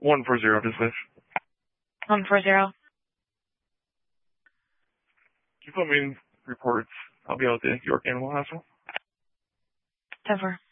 140 to switch. 140. Can you put me in reports? I'll be out at the York Animal Hospital. 10-4.